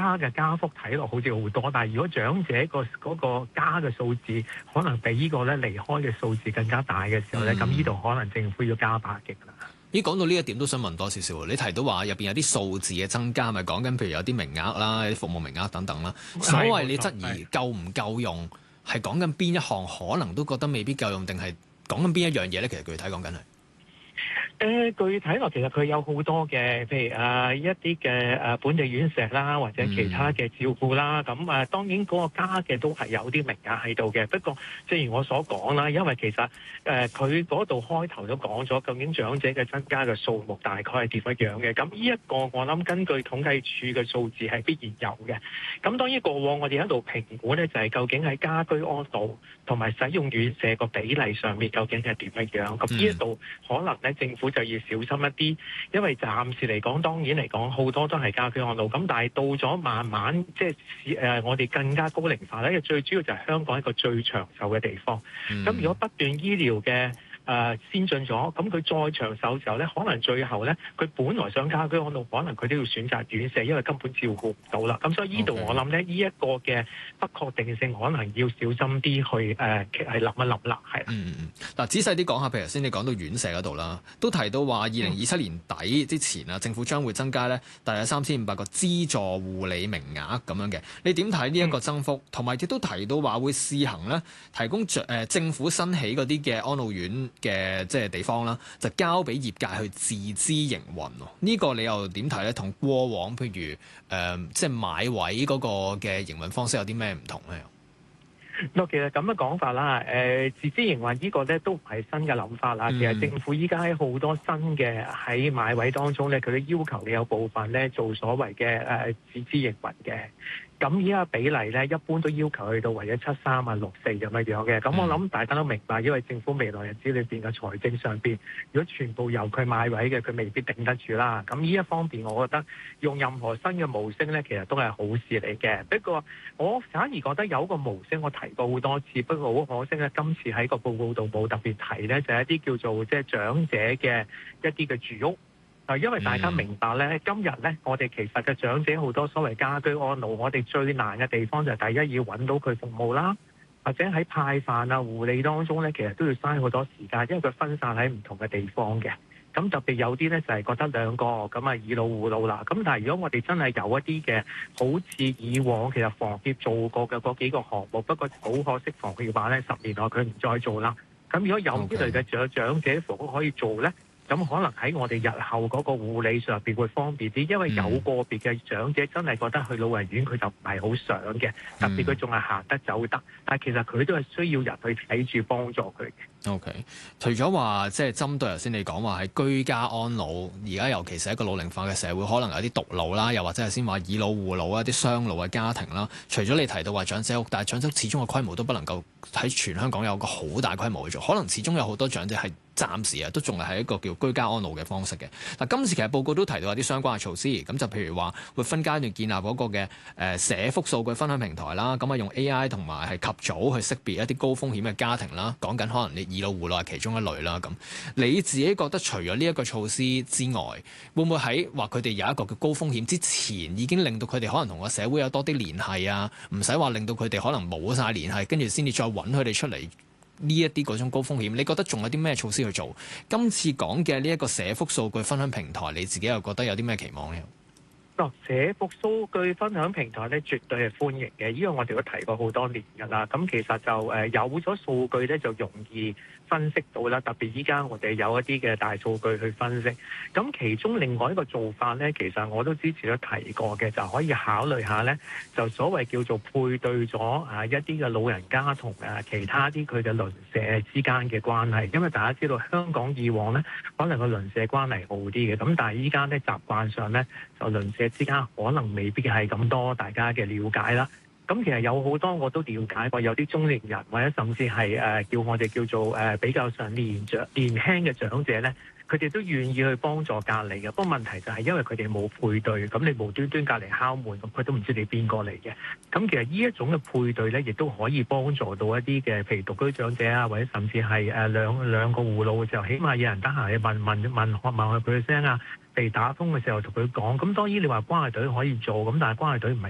加嘅加幅睇落好似好多，但係如果長者嗰個加嘅數字可能比呢個咧離開嘅數字更加大嘅時候咧，咁呢度可能政府要加把勁啦。 咦，講到呢一點都想問多少少，你提到話入邊有啲數字嘅增加，咪講緊譬如有啲名額啦、有啲服務名額等等啦。所謂你質疑夠唔夠用，係講緊邊一項可能都覺得未必夠用，定係講緊邊一樣嘢咧？其實具體講緊係。 具體落其實佢有好多嘅，譬如一啲嘅本地院舍啦，或者其他嘅照顧啦。咁當然嗰個加嘅都係有啲名額喺度嘅。不過正如我所講啦，因為其實佢嗰度開頭都講咗，究竟長者嘅增加嘅數目大概係點樣嘅。咁呢一個我諗根據統計處嘅數字係必然有嘅。咁當然過往我哋喺度評估咧，就係究竟喺家居安老同埋使用院舍個比例上面究竟係點樣。咁呢一度可能咧政府就要小心一啲，因為暫時嚟講，當然嚟講好多都係家居安老，咁但係到咗慢慢即係我哋更加高齡化咧，因為最主要就係香港一個最長壽嘅地方。咁如果不斷醫療嘅先進咗，咁佢再長壽嘅時候咧，可能最後咧，佢本來想家居安老，可能佢都要選擇院舍，因為根本照顧唔到啦。咁所以呢度我諗咧，呢一個嘅不確定性，可能要小心啲去係諗一諗啦，係。 嗱，仔細啲講下，譬如頭先你講到院舍嗰度啦，都提到話2027年底之前啊，政府將會增加咧大約3500個資助護理名額咁樣嘅。你點睇呢一個增幅？同埋亦都提到話會試行咧，提供政府新起嗰啲嘅安老院嘅即係地方啦，就交俾業界去自資營運。呢個你又點睇咧？同過往譬如即係買位嗰個嘅營運方式有啲咩唔同咧？ 其實咁嘅講法啦，自資營運呢個咧都唔係新嘅諗法啦。其實政府依家喺好多新嘅喺買位當中咧，佢都要求你有部分咧做所謂嘅自資營運嘅。咁依家比例咧，一般都要求去到或者73啊、64咁樣嘅。咁我諗大家都明白，因為政府未來日子裏邊嘅財政上邊，如果全部由佢買位嘅，佢未必頂得住啦。咁呢一方面，我覺得用任何新嘅模式咧，其實都係好事嚟嘅。不過我反而覺得有一個模式，我提過好多次，不過好可惜咧，今次喺個報告度冇特別提咧，就係一啲叫做即係長者嘅一啲嘅住屋。因為大家明白咧，今日咧，我哋其實嘅長者好多所謂家居安老，我哋最難嘅地方就係第一要揾到佢服務啦，或者喺派飯啊、護理當中咧，其實都要嘥好多時間，因為佢分散喺唔同嘅地方嘅。咁特別有啲咧就係覺得兩個咁啊以老護老啦。咁但係如果我哋真係有一啲嘅，好似以往其實房協做過嘅嗰幾個項目，不過好可惜房協話咧10年內佢唔再做啦。咁如果有呢類嘅長者服務可以做咧，咁可能喺我哋日後嗰個護理上邊會方便啲，因為有個別嘅長者真係覺得去老人院佢就唔係好想嘅，特別佢仲係行得走得，但係其實佢都係需要人去睇住幫助佢嘅。 OK， 除咗話即係針對頭先你講話係居家安老，而家尤其是一個老齡化嘅社會，可能有啲獨老啦，又或者係先話以老護老一啲雙老嘅家庭啦。除咗你提到話長者屋，但係長者始終個規模都不能夠喺全香港有個好大規模去做，可能始終有好多長者係暫時都仲係一個叫居家安老嘅方式嘅。嗱，今次其實報告都提到有啲相關嘅措施，咁就譬如話會分階段建立嗰個嘅社福數據分享平台啦，咁用 AI 同埋係及早去識別一啲高風險嘅家庭啦，講緊可能你以老護老係其中一類啦。咁你自己覺得除咗呢一個措施之外，會唔會喺話佢哋有一個叫高風險之前，已經令到佢哋可能同個社會有多啲聯繫啊？唔使話令到佢哋可能冇晒聯繫，跟住先至再揾佢哋出嚟呢一啲嗰種高風險。你覺得仲有啲咩措施去做？今次講嘅呢一個社福數據分享平台，你自己又覺得有啲咩期望呢？ 社福數據分享平台咧，絕對係歡迎嘅，因為我哋都提過好多年㗎啦。咁其實就有咗數據咧，就容易分析到啦。特別依家我哋有一啲嘅大數據去分析。咁其中另外一個做法咧，其實我都之前都提過嘅，就可以考慮下咧，就所謂叫做配對咗一啲嘅老人家同其他啲佢嘅鄰舍之間嘅關係。因為大家知道香港以往咧，可能個鄰舍關係好啲嘅，咁但係依家咧習慣上咧，就鄰舍之間可能未必係咁多大家嘅了解啦。咁其實有好多我都了解過，有啲中年人或者甚至係叫我哋叫做比較上年輕嘅長者咧，佢哋都願意去幫助隔離嘅。不過問題就係因為佢哋冇配對，咁你無端端隔離敲門，咁佢都唔知你邊個嚟嘅。咁其實呢一種嘅配對咧，亦都可以幫助到一啲嘅，譬如獨居長者啊，或者甚至係兩個護老嘅時候，起碼有人得閒去問佢聲啊。被打風嘅時候同佢講，咁當然你話關愛隊可以做，咁但係關愛隊唔係